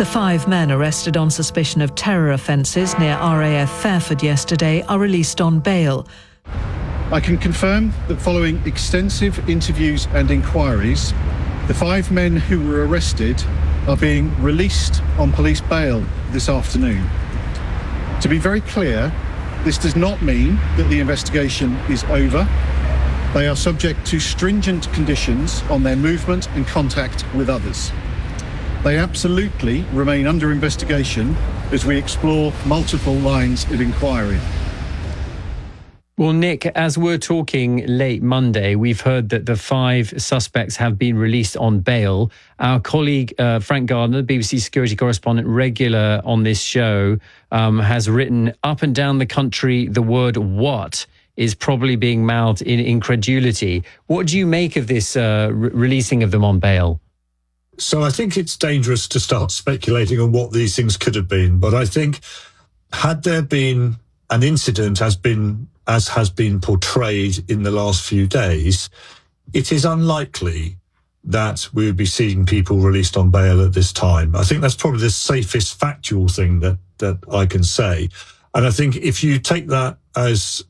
The 5 men arrested on suspicion of terror offences near RAF Fairford yesterday are released on bail. I can confirm that following extensive interviews and inquiries, the 5 men who were arrested are being released on police bail this afternoon. To be very clear, this does not mean that the investigation is over. They are subject to stringent conditions on their movement and contact with others. They absolutely remain under investigation as we explore multiple lines of inquiry. Well, Nick, as we're talking late Monday, we've heard that the 5 suspects have been released on bail. Our colleague Frank Gardner, BBC security correspondent, regular on this show, has written up and down the country the word "what" is probably being mouthed in incredulity. What do you make of this releasing of them on bail? So I think it's dangerous to start speculating on what these things could have been. But I think had there been an incident as has been portrayed in the last few days, it is unlikely that we would be seeing people released on bail at this time. I think that's probably the safest factual thing that I can say. And I think if you take that as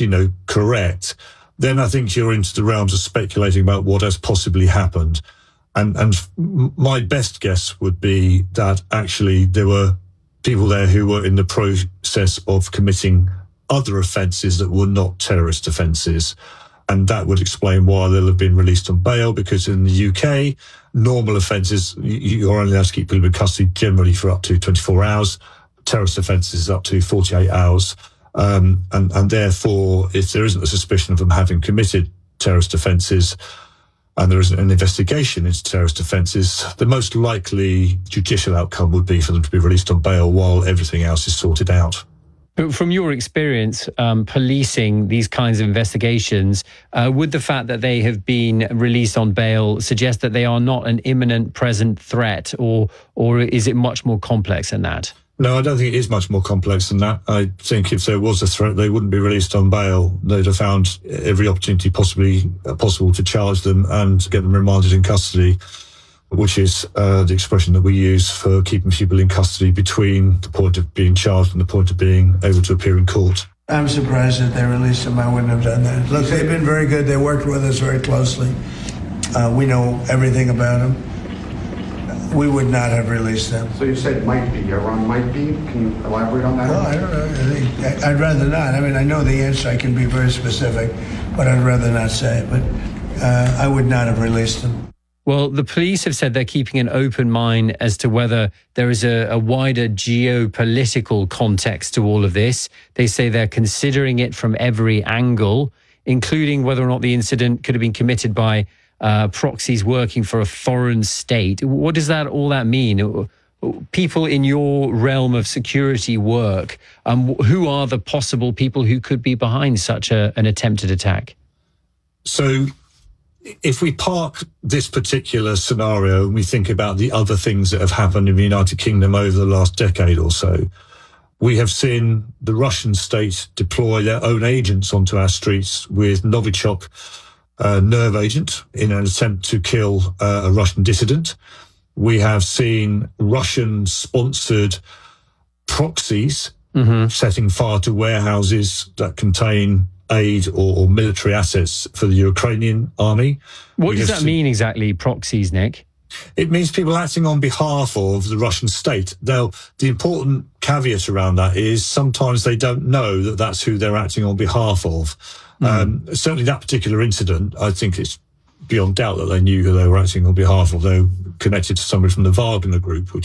correct, then I think you're into the realms of speculating about what has possibly happened. And my best guess would be that actually there were people there who were in the process of committing other offences that were not terrorist offences. And that would explain why they'll have been released on bail, because in the UK, normal offences, you're only allowed to keep people in custody generally for up to 24 hours. Terrorist offences up to 48 hours. And therefore, if there isn't a suspicion of them having committed terrorist offences, and there isn't an investigation into terrorist offences, the most likely judicial outcome would be for them to be released on bail while everything else is sorted out. But from your experience policing these kinds of investigations, would the fact that they have been released on bail suggest that they are not an imminent present threat, or is it much more complex than that? No, I don't think it is much more complex than that. I think if there was a threat, they wouldn't be released on bail. They'd have found every opportunity possible to charge them and get them remanded in custody, which is the expression that we use for keeping people in custody between the point of being charged and the point of being able to appear in court. I'm surprised that they released them. I wouldn't have done that. Look, they've been very good. They worked with us very closely. We know everything about them. We would not have released them. So you said might be. You're on might be. Can you elaborate on that? Well, I don't know. I'd rather not. I mean, I know the answer. I can be very specific, but I'd rather not say it. But I would not have released them. Well, the police have said they're keeping an open mind as to whether there is a wider geopolitical context to all of this. They say they're considering it from every angle, including whether or not the incident could have been committed by proxies working for a foreign state. What does all that mean? People in your realm of security work, who are the possible people who could be behind such an attempted attack? So if we park this particular scenario and we think about the other things that have happened in the United Kingdom over the last decade or so, we have seen the Russian state deploy their own agents onto our streets with Novichok nerve agent in an attempt to kill a Russian dissident. We have seen Russian-sponsored proxies setting fire to warehouses that contain aid or military assets for the Ukrainian army. What does that mean exactly, proxies, Nick? It means people acting on behalf of the Russian state. Now, the important caveat around that is sometimes they don't know that that's who they're acting on behalf of. Certainly that particular incident, I think it's beyond doubt that they knew who they were acting on behalf of. They were connected to somebody from the Wagner Group, which